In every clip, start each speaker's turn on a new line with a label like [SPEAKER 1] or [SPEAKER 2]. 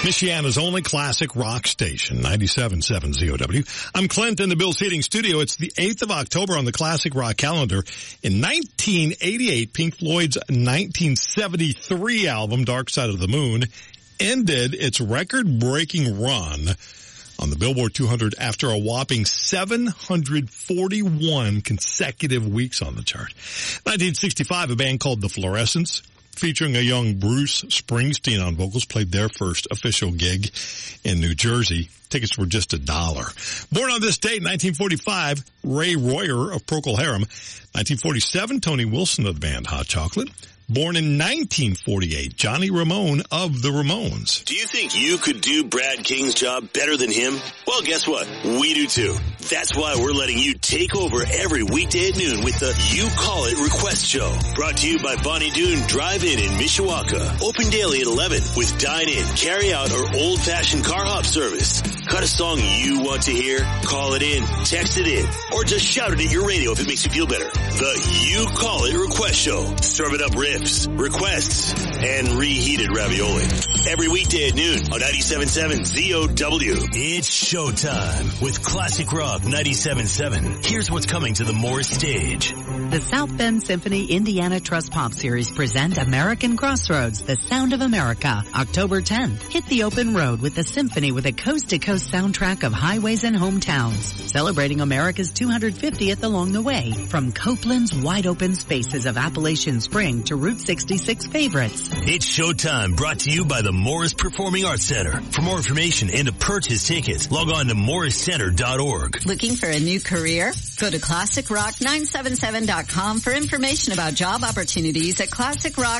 [SPEAKER 1] Michiana's only classic rock station, 97.7 ZOW. I'm Clint in the Bill Seating Studio. It's the 8th of October on the classic rock calendar. In 1988, Pink Floyd's 1973 album, Dark Side of the Moon, ended its record-breaking run on the Billboard 200 after a whopping 741 consecutive weeks on the chart. 1965, a band called The Fluorescents, featuring a young Bruce Springsteen on vocals, played their first official gig in New Jersey. Tickets were just $1. Born on this date, 1945, Ray Royer of Procol Harum. 1947, Tony Wilson of the band Hot Chocolate. Born in 1948, Johnny Ramone of the Ramones.
[SPEAKER 2] Do you think you could do Brad King's job better than him? Well, guess what? We do too. That's why we're letting you take over every weekday at noon with the You Call It Request Show. Brought to you by Bonnie Doon Drive-In in Mishawaka. Open daily at 11 with dine-in, carry-out, or old-fashioned car hop service. Cut a song you want to hear, call it in, text it in, or just shout it at your radio if it makes you feel better. The You Call It Request Show. Serve it up riffs, requests, and reheated ravioli. Every weekday at noon on 97.7 ZOW. It's showtime with Classic Rock 97.7. Here's what's coming to the Morris stage.
[SPEAKER 3] The South Bend Symphony Indiana Trust Pop Series present American Crossroads, The Sound of America, October 10th. Hit the open road with the symphony with a coast-to-coast soundtrack of highways and hometowns, celebrating America's 250th along the way, from Copeland's wide-open spaces of Appalachian Spring to Route 66 favorites.
[SPEAKER 2] It's showtime, brought to you by the Morris Performing Arts Center. For more information and to purchase tickets, log on to morriscenter.org.
[SPEAKER 4] Looking for a new career? Go to ClassicRock977.com for information about job opportunities at Classic Rock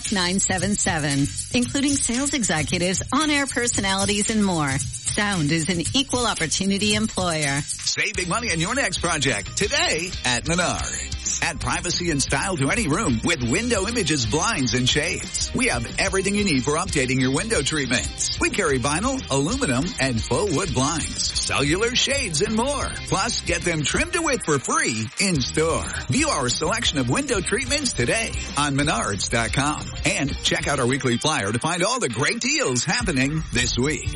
[SPEAKER 4] 977, including sales executives, on-air personalities, and more. Sound is an equal opportunity employer.
[SPEAKER 5] Save big money on your next project today at Menards. Add privacy and style to any room with Window Images blinds and shades. We have everything you need for updating your window treatments. We carry vinyl, aluminum, and faux wood blinds, cellular shades, and more. Plus, get them trimmed to width for free in store. View our selection of window treatments today on Menards.com. And check out our weekly flyer to find all the great deals happening this week.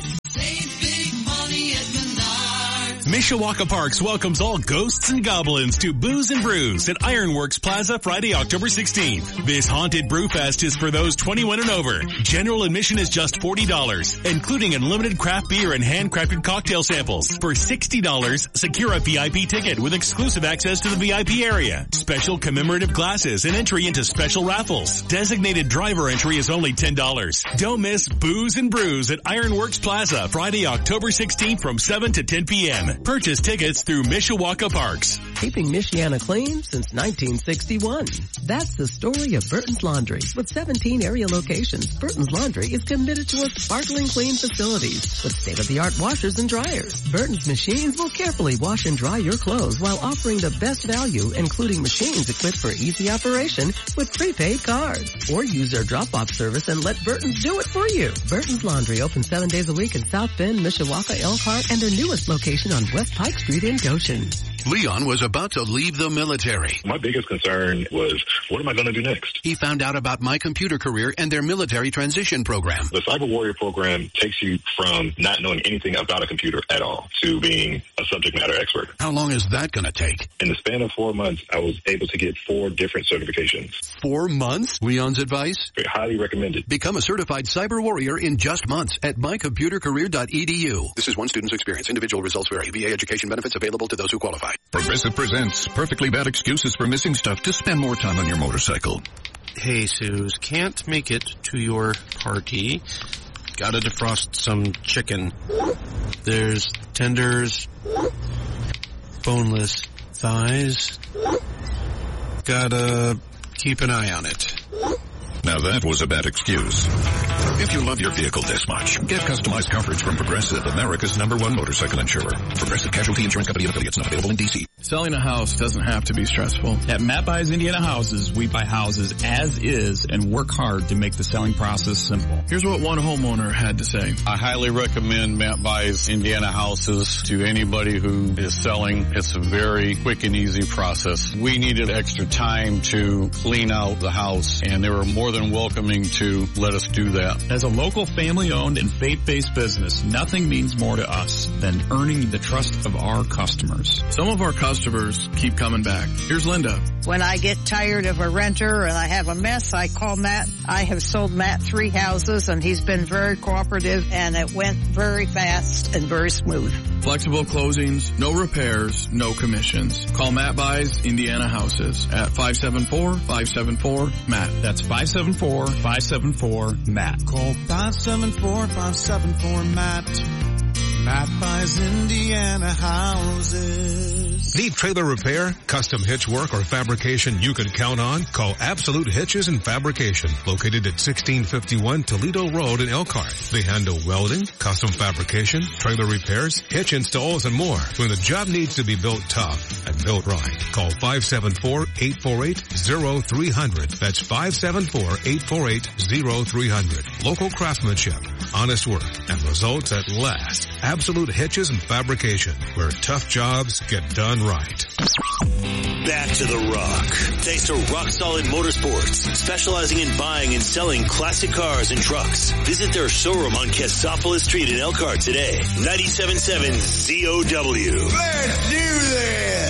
[SPEAKER 6] Mishawaka Parks welcomes all ghosts and goblins to Booze and Brews at Ironworks Plaza Friday, October 16th. This haunted brew fest is for those 21 and over. General admission is just $40, including unlimited craft beer and handcrafted cocktail samples. For $60, secure a VIP ticket with exclusive access to the VIP area, special commemorative glasses, and entry into special raffles. Designated driver entry is only $10. Don't miss Booze and Brews at Ironworks Plaza Friday, October 16th from 7 to 10 p.m. Purchase tickets through Mishawaka Parks.
[SPEAKER 7] Keeping Michiana clean since 1961. That's the story of Burton's Laundry. With 17 area locations, Burton's Laundry is committed to a sparkling clean facilities with state-of-the-art washers and dryers. Burton's machines will carefully wash and dry your clothes while offering the best value, including machines equipped for easy operation with prepaid cards. Or use their drop-off service and let Burton's do it for you. Burton's Laundry open 7 days a week in South Bend, Mishawaka, Elkhart, and their newest location on West Pike Street in Goshen.
[SPEAKER 8] Leon was about to leave the military.
[SPEAKER 9] My biggest concern was, what am I going to do next?
[SPEAKER 8] He found out about My Computer Career and their military transition program.
[SPEAKER 9] The Cyber Warrior program takes you from not knowing anything about a computer at all to being a subject matter expert.
[SPEAKER 8] How long is that going to take?
[SPEAKER 9] In the span of 4 months, I was able to get 4 different certifications.
[SPEAKER 8] 4 months? Leon's advice?
[SPEAKER 9] Highly recommended.
[SPEAKER 8] Become a certified Cyber Warrior in just months at mycomputercareer.edu. This is one student's experience. Individual results vary. VA education benefits available to those who qualify.
[SPEAKER 10] Progressive presents perfectly bad excuses for missing stuff to spend more time on your motorcycle.
[SPEAKER 11] Hey, Suze, can't make it to your party. Gotta defrost some chicken. There's tenders, boneless thighs. Gotta keep an eye on it.
[SPEAKER 10] Now that was a bad excuse. If you love your vehicle this much, get customized coverage from Progressive, America's #1 motorcycle insurer. Progressive Casualty Insurance Company and affiliates, not available in D.C.
[SPEAKER 12] Selling a house doesn't have to be stressful.
[SPEAKER 13] At Matt Buys Indiana Houses, we buy houses as is and work hard to make the selling process simple.
[SPEAKER 12] Here's what one homeowner had to say.
[SPEAKER 14] I highly recommend Matt Buys Indiana Houses to anybody who is selling. It's a very quick and easy process. We needed extra time to clean out the house, and they were more than welcoming to let us do that.
[SPEAKER 13] As a local family-owned and faith-based business, nothing means more to us than earning the trust of our customers.
[SPEAKER 12] Some of our customers keep coming back. Here's Linda.
[SPEAKER 15] When I get tired of a renter and I have a mess, I call Matt. I have sold Matt 3 houses, and he's been very cooperative, and it went very fast and very smooth.
[SPEAKER 12] Flexible closings, no repairs, no commissions. Call Matt Buys Indiana Houses at 574-574-MATT.
[SPEAKER 13] That's 574-574-MATT.
[SPEAKER 16] Call 574-574-MATT. Matt Buys Indiana Houses.
[SPEAKER 17] Need trailer repair, custom hitch work, or fabrication you can count on? Call Absolute Hitches and Fabrication, located at 1651 Toledo Road in Elkhart. They handle welding, custom fabrication, trailer repairs, hitch installs, and more. When the job needs to be built tough and built right, call 574-848-0300. That's 574-848-0300. Local craftsmanship, honest work, and results at last. Absolute Hitches and Fabrication, where tough jobs get done right.
[SPEAKER 2] Back to the Rock. Thanks to Rock Solid Motorsports, specializing in buying and selling classic cars and trucks. Visit their showroom on Cassopolis Street in Elkhart today. 97.7 ZOW.
[SPEAKER 16] Let's do this!